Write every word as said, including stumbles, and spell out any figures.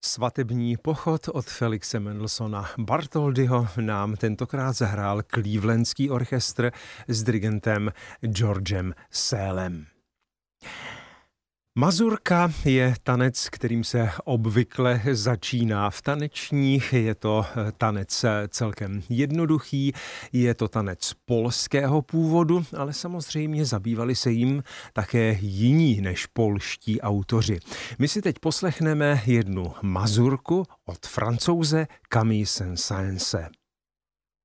Svatební pochod od Felixe Mendelssohna Bartholdyho nám tentokrát zahrál Clevelandský orchestr s dirigentem Georgem Seelem. Mazurka je tanec, kterým se obvykle začíná v tanečních. Je to tanec celkem jednoduchý, je to tanec polského původu, ale samozřejmě zabývali se jim také jiní než polští autoři. My si teď poslechneme jednu mazurku od Francouze Camille Saint-Saënse.